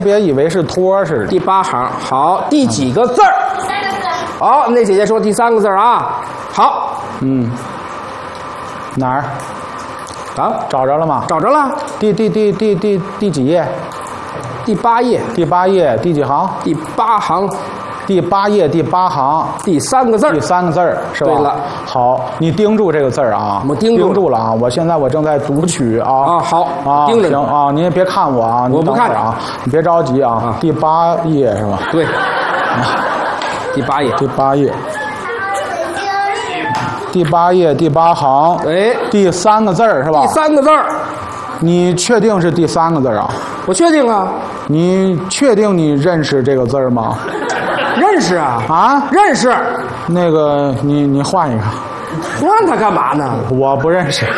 别以为是托似的。 第8行，好，第几个字儿？好，那姐姐说第3个字儿啊。好， 哪儿？ 啊， 找着了吗？ 找着了。 第几页？ 第8页。 第8页第几行？ 第8行。 第8页第8行， 第3个字儿。 第3个字儿是吧？ 对了。 好，你盯住这个字儿啊！ 我盯住了啊！我现在正在读取啊。 啊，好啊， 盯着行啊，您也别看我啊， 我不看啊，你别着急啊。第8页是吧？ 对。第8页。 第8页。第8页第8行， 哎， 第3个字儿是吧？ 第3个字儿， 你确定是第3个字儿啊？ 我确定啊。 你确定你认识这个字儿吗？ 认识啊。啊，认识。 那个，你换一个。 换它干嘛呢？ 我不认识。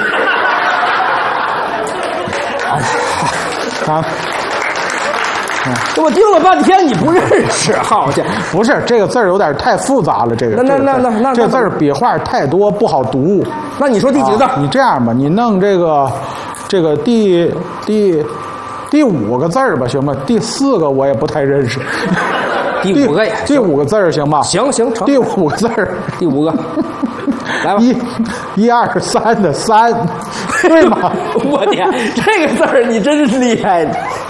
啊。 我盯了半天，你不认识，好家伙！ 不是这个字儿有点太复杂了，这个这字儿笔画太多，不好读。 那你说第几个字？ 你这样吧，你弄这个第5个字儿吧，行吧？第4个我也不太认识。 第5个呀？ 第5个字儿行吧？ 行，成。 第5个字儿， 第5个，来吧。 1、2、3的3，对吗？ 我天，这个字儿你真是厉害！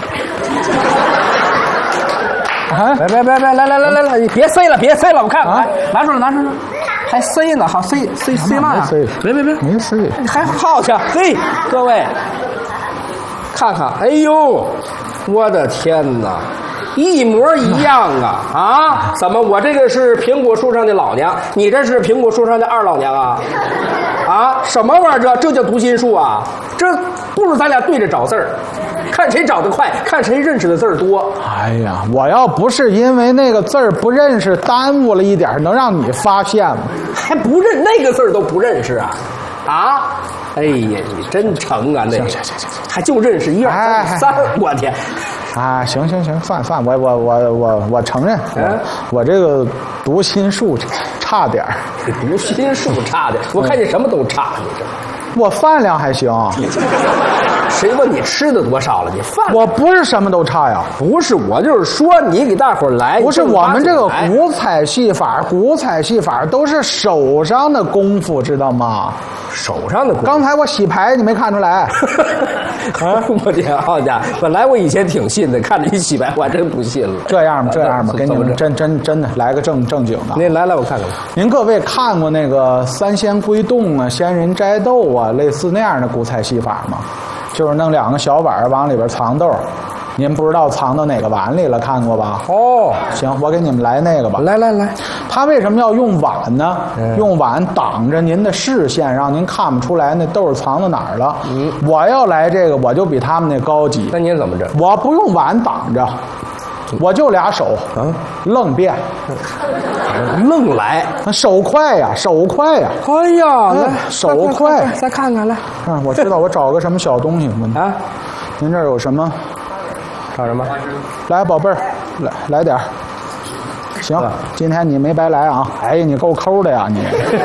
来，你别塞了，我看看，拿出来，还塞呢，好塞嘛呀？别， 没塞， 还好去，嘿，各位，看看，哎呦，我的天哪，一模一样啊！啊，怎么我这个是苹果树上的老娘，你这是苹果树上的二老娘啊？啊，什么玩意儿这叫读心术啊？这不如咱俩对着找字儿。看谁找得快，看谁认识的字儿多。 哎呀，我要不是因为那个字儿不认识，耽误了一点，能让你发现吗？ 还不认那个字儿都不认识啊？啊！哎呀，你真成啊！那行， 还就认识1、2、3、4，我天！ 啊，行，算，我承认，我这个读心术差点儿。 读心术差点，我看你什么都差，你这。 我饭量还行。 谁问你吃的多少了？你饭我不是什么都差呀。 不是，我就是说你给大伙儿来。 不是我们这个古彩戏法都是手上的功夫，知道吗？ 手上的功夫。 刚才我洗牌，你没看出来？ 啊，我天，好家伙！本来我以前挺信的，看着你洗牌，我还真不信了。 这样吧，给你们真的来个正经的。 您来，我看看。 您各位看过那个三仙归洞啊、仙人摘豆啊，类似那样的古彩戏法吗？就是弄2个小碗往里边藏豆，您不知道藏到哪个碗里了，看过吧？ 哦， 行，我给你们来那个吧。 来， 他为什么要用碗呢？用碗挡着您的视线，让您看不出来那豆藏到哪儿了。我要来这个，我就比他们那高级。 那您怎么着？ 我不用碗挡着，我就2手，愣变， 愣来， 手快呀！ 哎呀，来， 手快， 再看看来。 我知道，我找个什么小东西啊？您这儿有什么？ 找什么？ 来，宝贝儿，来点儿。行，今天你没白来啊！哎呀，你够抠的呀你。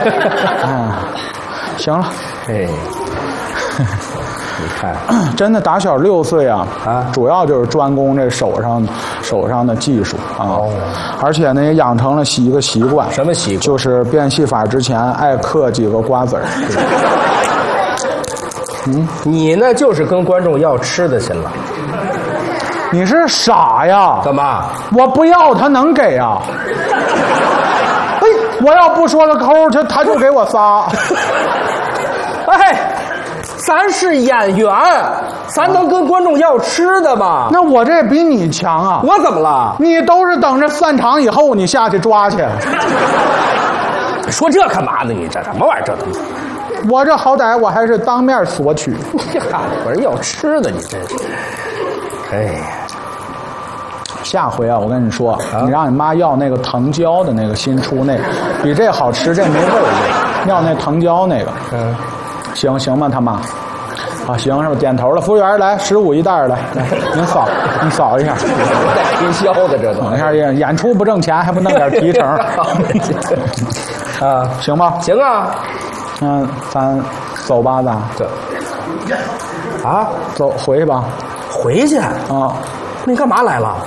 行了。 哎，你看， 真的打小6岁啊，主要就是专攻这手上的技术啊。而且呢，也养成了一个习惯。 什么习惯？ 就是变戏法之前爱嗑几个瓜子儿。 你呢就是跟观众要吃的去了。 你是傻呀？ 干嘛？ 我不要，他能给啊？哎，我要不说了抠，他就给我仨。 哎，咱是演员，咱能跟观众要吃的吗？ 那我这比你强啊！ 我怎么了？ 你都是等着散场以后你下去抓去。 说这干嘛呢？你这什么玩意儿？这东西。 我这好歹我还是当面索取。 我人要吃的，你真是。哎呀， 下回啊，我跟你说，你让你妈要那个藤椒的那个新出那个，比这好吃，这没味儿。要那藤椒那个，行吗，他妈？啊，行是吧？点头了。服务员来，15一袋来，您扫一下。 带推销的这都。 等一下，演出不挣钱，还不弄点提成？ 啊， 行吧？ 行啊。 咱走吧，咱走。啊， 走回去吧。 回去啊？ 那你干嘛来了？